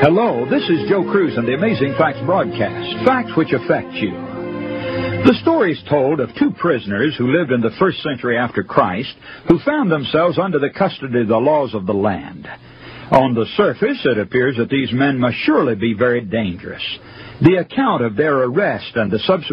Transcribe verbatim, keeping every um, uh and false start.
Hello, this is Joe Cruz and the Amazing Facts broadcast, facts which affect you. The story is told of two prisoners who lived in the first century after Christ who found themselves under the custody of the laws of the land. On the surface, it appears that these men must surely be very dangerous. The account of their arrest and the subsequent